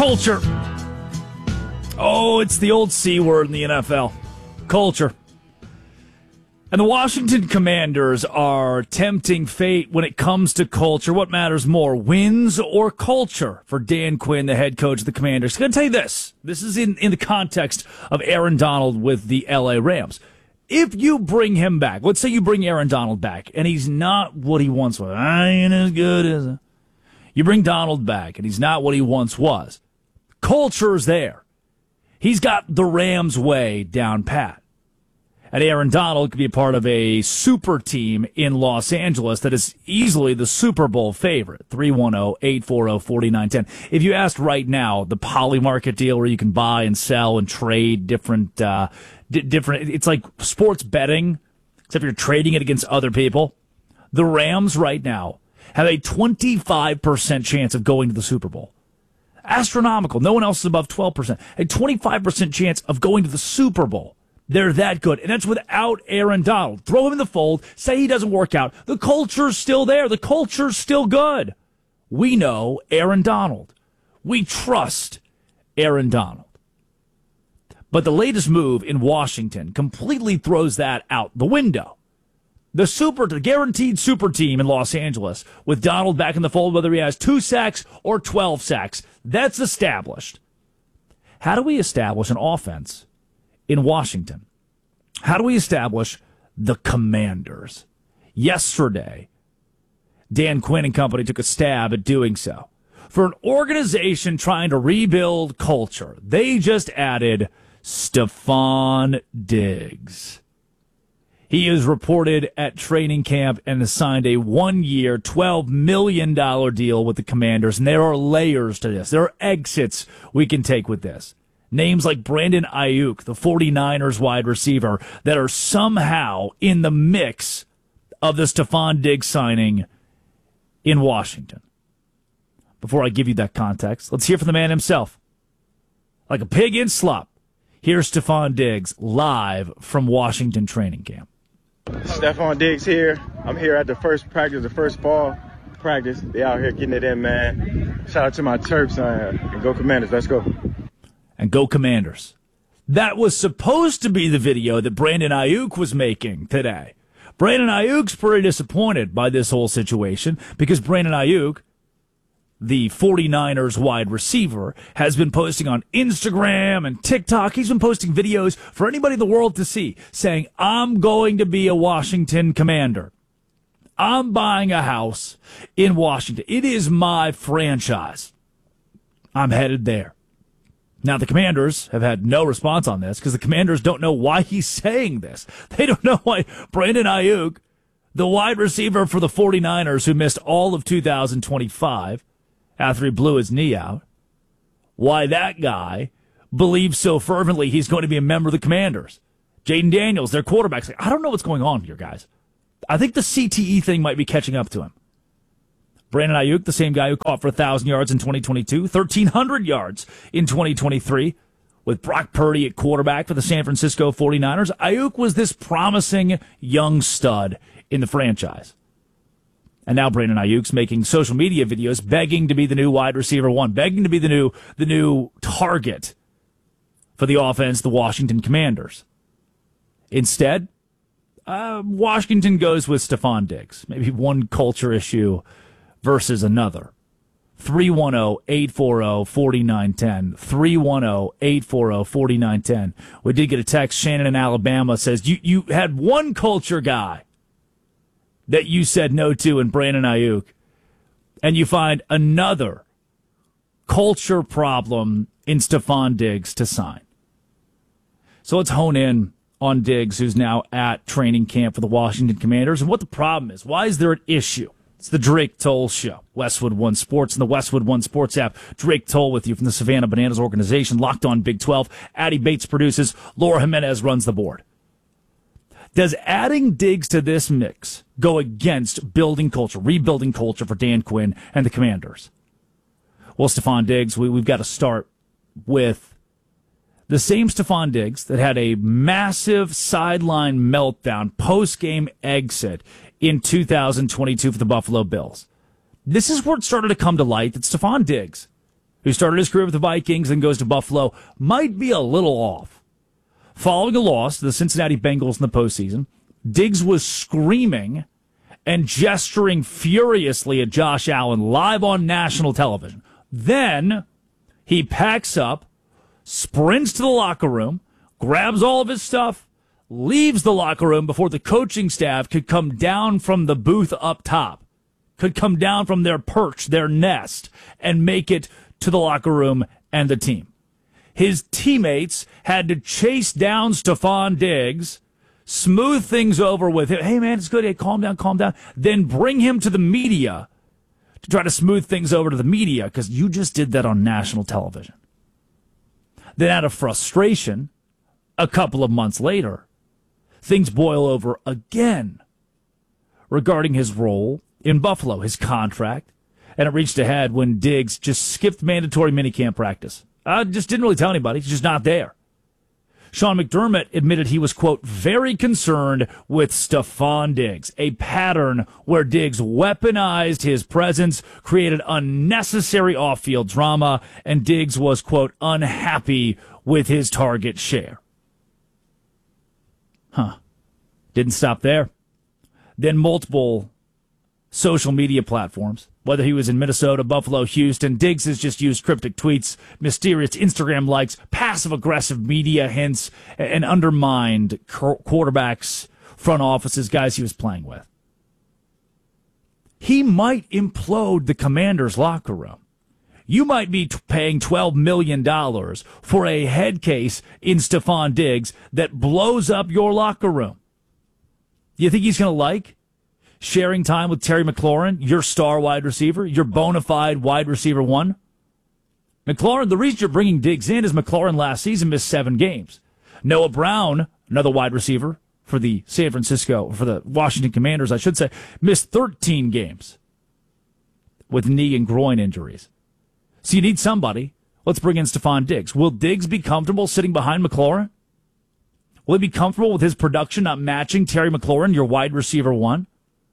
Culture. Oh, it's the old C word in the NFL. Culture. And the Washington Commanders are tempting fate when it comes to culture. What matters more, wins or culture for Dan Quinn, the head coach of the Commanders? I'm going to tell you this. This is in the context of Aaron Donald with the L.A. Rams. If you bring him back, let's say you bring Aaron Donald back, and he's not what he once was. I ain't as good as a... You bring Donald back, and he's not what he once was. Culture's there. He's got the Rams way down pat. And Aaron Donald could be a part of a super team in Los Angeles that is easily the Super Bowl favorite. 310-840-4910. If you asked right now, the poly market deal where you can buy and sell and trade different, it's like sports betting, except you're trading it against other people. The Rams right now have a 25% chance of going to the Super Bowl. Astronomical. No one else is above 12%. A 25% chance of going to the Super Bowl. They're that good. And that's without Aaron Donald. Throw him in the fold. Say he doesn't work out. The culture's still there. The culture's still good. We know Aaron Donald. We trust Aaron Donald. But the latest move in Washington completely throws that out the window. The guaranteed super team in Los Angeles with Donald back in the fold, whether he has 2 sacks or 12 sacks, that's established. How do we establish an offense in Washington? How do we establish the Commanders? Yesterday, Dan Quinn and company took a stab at doing so. For an organization trying to rebuild culture, they just added Stefon Diggs. He is reported at training camp and has signed a 1-year, $12 million deal with the Commanders. And there are layers to this. There are exits we can take with this. Names like Brandon Ayuk, the 49ers wide receiver, that are somehow in the mix of the Stefon Diggs signing in Washington. Before I give you that context, let's hear from the man himself. Like a pig in slop, here's Stefon Diggs live from Washington training camp. Stefon Diggs here. I'm here at the first practice, the first fall practice. They out here getting it in, man. Shout out to my Terps and go Commanders. Let's go. And go Commanders. That was supposed to be the video that Brandon Ayuk was making today. Brandon Ayuk's pretty disappointed by this whole situation because Brandon Ayuk, the 49ers wide receiver, has been posting on Instagram and TikTok. He's been posting videos for anybody in the world to see saying, I'm going to be a Washington Commander. I'm buying a house in Washington. It is my franchise. I'm headed there. Now, the Commanders have had no response on this because the Commanders don't know why he's saying this. They don't know why Brandon Ayuk, the wide receiver for the 49ers who missed all of 2025 after he blew his knee out, why that guy believes so fervently he's going to be a member of the Commanders. Jaden Daniels, their quarterback, I don't know what's going on here, guys. I think the CTE thing might be catching up to him. Brandon Ayuk, the same guy who caught for 1,000 yards in 2022, 1,300 yards in 2023, with Brock Purdy at quarterback for the San Francisco 49ers. Ayuk was this promising young stud in the franchise. And now Brandon Ayuk's making social media videos begging to be the new wide receiver one, begging to be the new target for the offense, the Washington Commanders. Instead, Washington goes with Stefon Diggs. Maybe one culture issue versus another. 310-840-4910. 310-840-4910. We did get a text. Shannon in Alabama says, you had one culture guy that you said no to in Brandon Ayuk, and you find another culture problem in Stefon Diggs to sign. So let's hone in on Diggs, who's now at training camp for the Washington Commanders, and what the problem is. Why is there an issue? It's the Drake Toll Show. Westwood One Sports and the Westwood One Sports app. Drake Toll with you from the Savannah Bananas organization. Locked on Big 12. Addie Bates produces. Laura Jimenez runs the board. Does adding Diggs to this mix go against building culture, rebuilding culture for Dan Quinn and the Commanders? Well, Stefon Diggs, we've got to start with the same Stefon Diggs that had a massive sideline meltdown, post-game exit in 2022 for the Buffalo Bills. This is where it started to come to light that Stefon Diggs who started his career with the Vikings and goes to Buffalo, might be a little off. Following a loss to the Cincinnati Bengals in the postseason, Diggs was screaming and gesturing furiously at Josh Allen live on national television. Then he packs up, sprints to the locker room, grabs all of his stuff, leaves the locker room before the coaching staff could come down from the booth up top, could come down from their perch, their nest, and make it to the locker room and the team. His teammates had to chase down Stefon Diggs, smooth things over with him. Hey, man, it's good. Hey, calm down, calm down. Then bring him to the media to try to smooth things over to the media because you just did that on national television. Then out of frustration, a couple of months later, things boil over again regarding his role in Buffalo, his contract, and it reached a head when Diggs just skipped mandatory minicamp practice. Just didn't really tell anybody. He's just not there. Sean McDermott admitted he was, quote, very concerned with Stefon Diggs, a pattern where Diggs weaponized his presence, created unnecessary off-field drama, and Diggs was, quote, unhappy with his target share. Didn't stop there. Then multiple social media platforms, whether he was in Minnesota, Buffalo, Houston, Diggs has just used cryptic tweets, mysterious Instagram likes, passive-aggressive media hints, and undermined quarterbacks, front offices, guys he was playing with. He might implode the Commanders' locker room. You might be paying $12 million for a head case in Stefon Diggs that blows up your locker room. Do you think he's going to like sharing time with Terry McLaurin, your star wide receiver, your bona fide wide receiver one? McLaurin, the reason you're bringing Diggs in is McLaurin last season missed 7 games. Noah Brown, another wide receiver for the Washington Commanders, I should say, missed 13 games with knee and groin injuries. So you need somebody. Let's bring in Stefon Diggs. Will Diggs be comfortable sitting behind McLaurin? Will he be comfortable with his production not matching Terry McLaurin, your wide receiver one?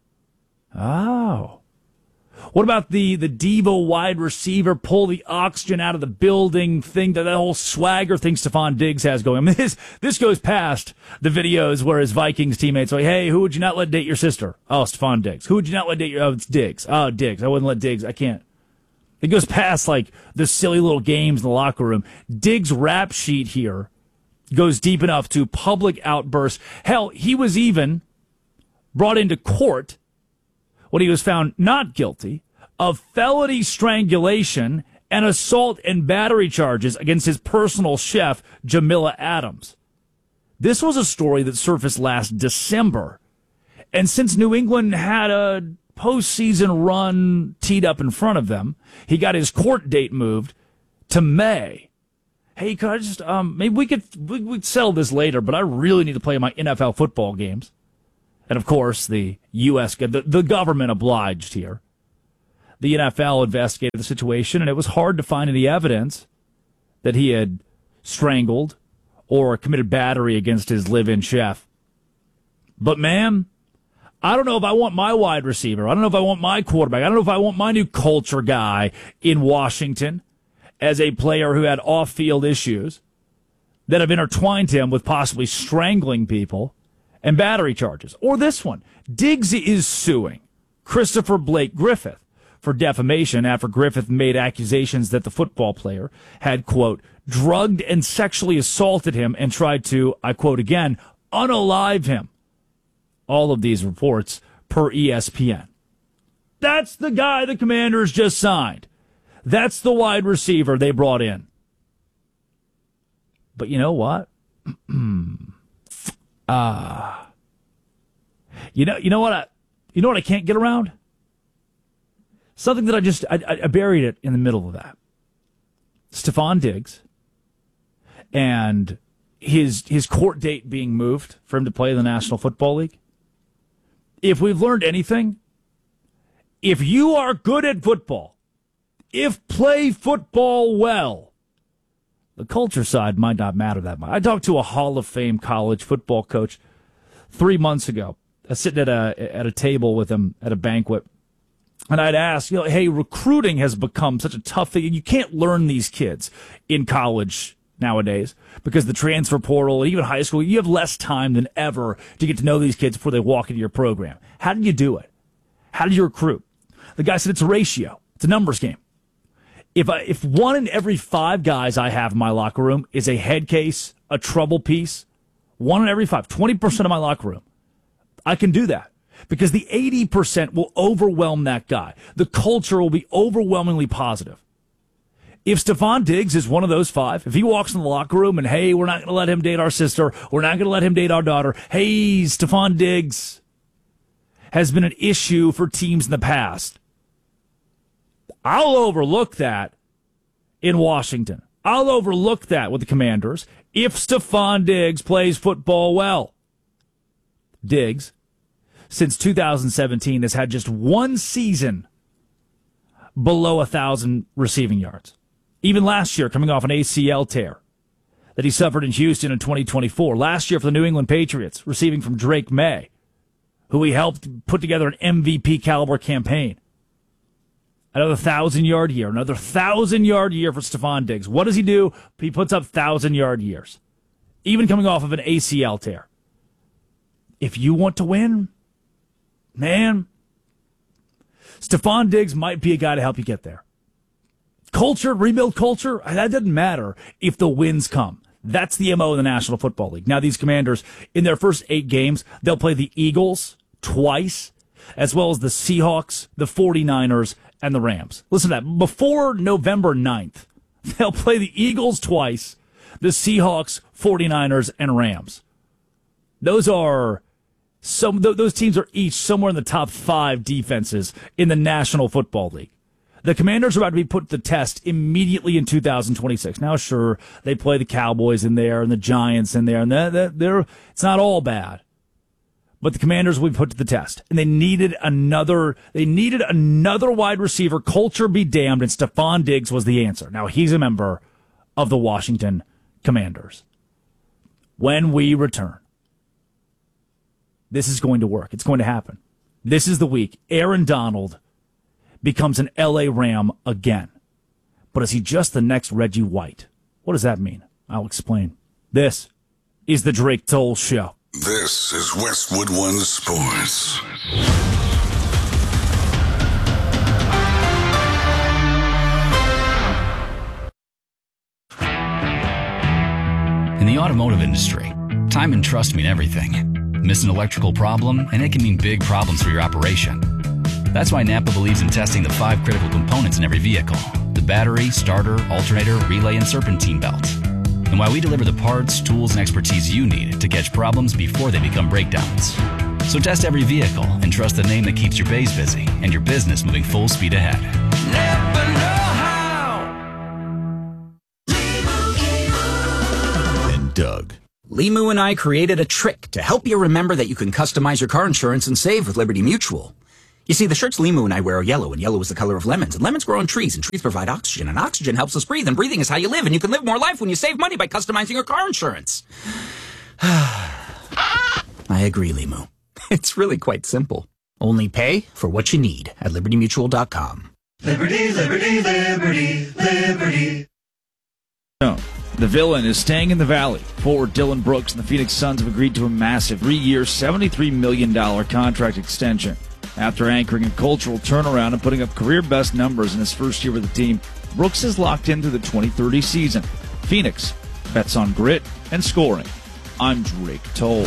Oh. What about the Devo wide receiver, pull the oxygen out of the building thing, that whole swagger thing Stefon Diggs has going? I mean, this goes past the videos where his Vikings teammates are like, hey, who would you not let date your sister? Oh, Stefon Diggs. Who would you not let date your, oh, it's Diggs. Oh, Diggs. I wouldn't let Diggs. I can't. It goes past, like, the silly little games in the locker room. Diggs' rap sheet here goes deep enough to public outbursts. Hell, he was even brought into court when he was found not guilty of felony strangulation and assault and battery charges against his personal chef, Jamila Adams. This was a story that surfaced last December. And since New England had a postseason run teed up in front of them, he got his court date moved to May. Hey, could I just, maybe we'd settle this later, but I really need to play my NFL football games. And of course, the government obliged here. The NFL investigated the situation, and it was hard to find any evidence that he had strangled or committed battery against his live-in chef. But, man, I don't know if I want my wide receiver. I don't know if I want my quarterback. I don't know if I want my new culture guy in Washington as a player who had off-field issues that have intertwined him with possibly strangling people and battery charges. Or this one. Diggs is suing Christopher Blake Griffith for defamation after Griffith made accusations that the football player had, quote, drugged and sexually assaulted him and tried to, I quote again, unalive him. All of these reports per ESPN. That's the guy the Commanders just signed. That's the wide receiver they brought in. But you know what? You know what I can't get around? Something that I buried it in the middle of that. Stefon Diggs and his court date being moved for him to play in the National Football League. If we've learned anything, if you are good at football, if play football well, the culture side might not matter that much. I talked to a Hall of Fame college football coach 3 months ago. I was sitting at a table with him at a banquet, And I'd ask, hey, recruiting has become such a tough thing. You can't learn these kids in college nowadays because the transfer portal, even high school, you have less time than ever to get to know these kids before they walk into your program. How did you do it? How did you recruit? The guy said it's a ratio. It's a numbers game. If 1 in every 5 guys I have in my locker room is a head case, a trouble piece, 1 in every 5, 20% of my locker room, I can do that. Because the 80% will overwhelm that guy. The culture will be overwhelmingly positive. If Stephon Diggs is one of those 5, if he walks in the locker room and, hey, we're not going to let him date our sister, we're not going to let him date our daughter, hey, Stephon Diggs has been an issue for teams in the past, I'll overlook that in Washington. I'll overlook that with the Commanders if Stephon Diggs plays football well. Diggs, since 2017, has had just 1 season below 1,000 receiving yards. Even last year, coming off an ACL tear that he suffered in Houston in 2024. Last year for the New England Patriots, receiving from Drake May, who he helped put together an MVP caliber campaign. Another 1,000-yard year, another 1,000-yard year for Stephon Diggs. What does he do? He puts up 1,000-yard years, even coming off of an ACL tear. If you want to win, man, Stephon Diggs might be a guy to help you get there. Culture, rebuild culture, that doesn't matter if the wins come. That's the MO in the National Football League. Now, these Commanders, in their first 8 games, they'll play the Eagles twice, as well as the Seahawks, the 49ers, and the Rams. Listen to that. Before November 9th, they'll play the Eagles twice, the Seahawks, 49ers, and Rams. Those teams are each somewhere in the top 5 defenses in the National Football League. The Commanders are about to be put to the test immediately in 2026. Now, sure, they play the Cowboys in there and the Giants in there, and it's not all bad. But the Commanders will be put to the test, and they needed another wide receiver. Culture be damned, and Stephon Diggs was the answer. Now, he's a member of the Washington Commanders. When we return, this is going to work. It's going to happen. This is the week Aaron Donald becomes an L.A. Ram again. But is he just the next Reggie White? What does that mean? I'll explain. This is the Drake Toll Show. This is Westwood One Sports. In the automotive industry, time and trust mean everything. Miss an electrical problem, and it can mean big problems for your operation. That's why Napa believes in testing the 5 critical components in every vehicle: the battery, starter, alternator, relay, and serpentine belt. And why we deliver the parts, tools, and expertise you need to catch problems before they become breakdowns. So test every vehicle and trust the name that keeps your bays busy and your business moving full speed ahead. Napa know-how. And Doug. Limu and I created a trick to help you remember that you can customize your car insurance and save with Liberty Mutual. You see, the shirts Limu and I wear are yellow, and yellow is the color of lemons, and lemons grow on trees, and trees provide oxygen, and oxygen helps us breathe, and breathing is how you live, and you can live more life when you save money by customizing your car insurance. I agree, Limu. It's really quite simple. Only pay for what you need at LibertyMutual.com. Liberty, liberty, liberty, liberty. No. The villain is staying in the Valley. Forward Dylan Brooks and the Phoenix Suns have agreed to a massive 3-year, $73 million contract extension. After anchoring a cultural turnaround and putting up career-best numbers in his first year with the team, Brooks is locked into the 2030 season. Phoenix bets on grit and scoring. I'm Drake Toll.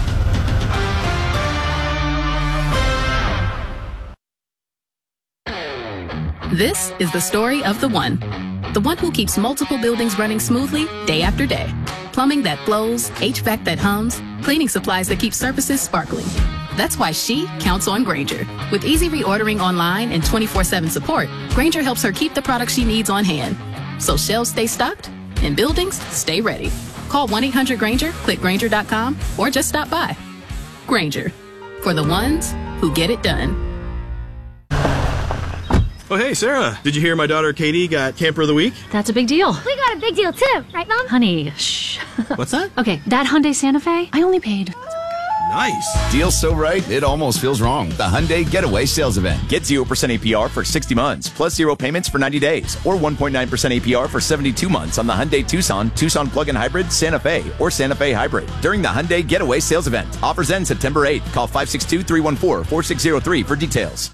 This is the story of the one who keeps multiple buildings running smoothly day after day. Plumbing that flows, HVAC that hums, cleaning supplies that keep surfaces sparkling. That's why she counts on Grainger. With easy reordering online and 24/7 support, Grainger helps her keep the products she needs on hand. So shelves stay stocked and buildings stay ready. Call 1-800-GRAINGER, click Grainger.com, or just stop by. Grainger, for the ones who get it done. Oh, hey, Sarah. Did you hear my daughter Katie got Camper of the Week? That's a big deal. We got a big deal too, right, Mom? Honey, shh. What's that? Okay, that Hyundai Santa Fe, I only paid Nice. Deal so right, it almost feels wrong. The Hyundai Getaway Sales Event. Get 0% APR for 60 months, plus 0 payments for 90 days, or 1.9% APR for 72 months on the Hyundai Tucson, Tucson Plug-in Hybrid, Santa Fe, or Santa Fe Hybrid during the Hyundai Getaway Sales Event. Offers end September 8th. Call 562-314-4603 for details.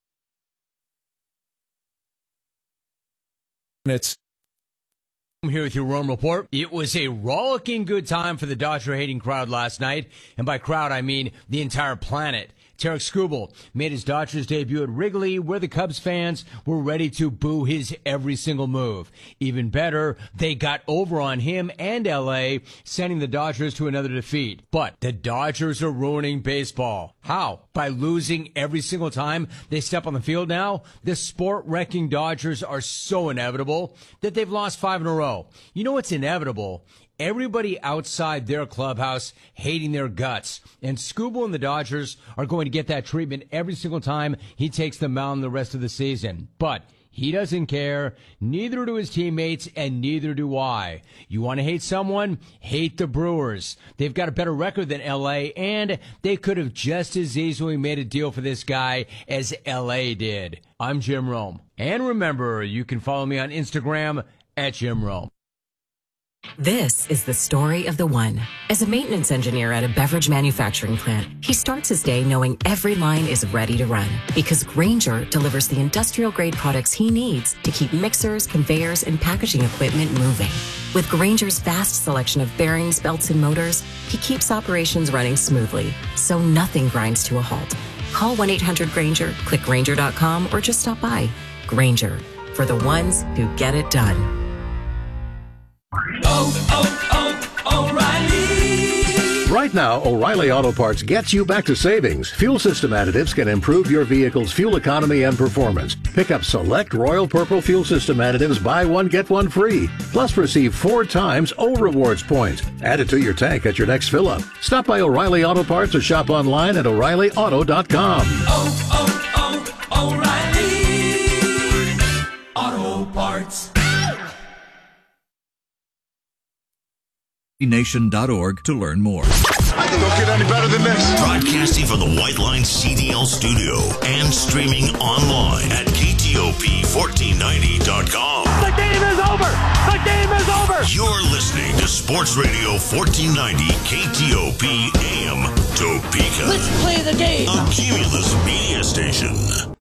I'm here with your Rome Report. It was a rollicking good time for the Dodger-hating crowd last night. And by crowd, I mean the entire planet. Tarek Skubal made his Dodgers debut at Wrigley, where the Cubs fans were ready to boo his every single move. Even better, they got over on him and L.A., sending the Dodgers to another defeat. But the Dodgers are ruining baseball. How? By losing every single time they step on the field now? The sport-wrecking Dodgers are so inevitable that they've lost 5 in a row. You know what's inevitable? Everybody outside their clubhouse hating their guts. And Skubal and the Dodgers are going to get that treatment every single time he takes the mound the rest of the season. But he doesn't care. Neither do his teammates, and neither do I. You want to hate someone? Hate the Brewers. They've got a better record than L.A., and they could have just as easily made a deal for this guy as L.A. did. I'm Jim Rome. And remember, you can follow me on Instagram at Jim Rome. This is the story of the one. As a maintenance engineer at a beverage manufacturing plant, he starts his day knowing every line is ready to run because Grainger delivers the industrial-grade products he needs to keep mixers, conveyors, and packaging equipment moving. With Grainger's vast selection of bearings, belts, and motors, he keeps operations running smoothly, so nothing grinds to a halt. Call 1-800-GRAINGER, click Grainger.com, or just stop by. Grainger, for the ones who get it done. O'Reilly. Right now, O'Reilly Auto Parts gets you back to savings. Fuel system additives can improve your vehicle's fuel economy and performance. Pick up select Royal Purple fuel system additives, buy one, get one free. Plus receive 4 times O Rewards points. Add it to your tank at your next fill-up. Stop by O'Reilly Auto Parts or shop online at O'ReillyAuto.com. O'Reilly Auto Parts. Nation.org to learn more. I think it'll get any better than this. Broadcasting from the White Line CDL studio and streaming online at KTOP1490.com. The game is over! The game is over! You're listening to Sports Radio 1490 KTOP AM Topeka. Let's play the game! A Cumulus media station.